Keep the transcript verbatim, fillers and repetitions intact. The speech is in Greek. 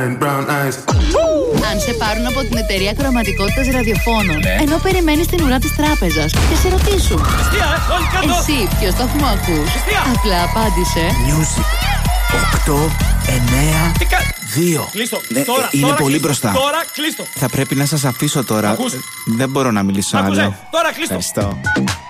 Αν σε πάρουν από την εταιρεία κροματικότητας ραδιοφώνων, ναι, ενώ περιμένεις την ουρά της τράπεζας και σε ρωτήσουν εσύ ποιο σταθμό ακούς, απλά απάντησε Music οκτώ εννέα δύο. Κλείστο. Ναι, Τώρα, είναι τώρα, πολύ κλείστο. μπροστά. Τώρα κλείστο. Θα πρέπει να σας αφήσω τώρα. Ακούς. Δεν μπορώ να μιλήσω Άκουσε. άλλο. Τώρα κλείστο. Ευχαριστώ.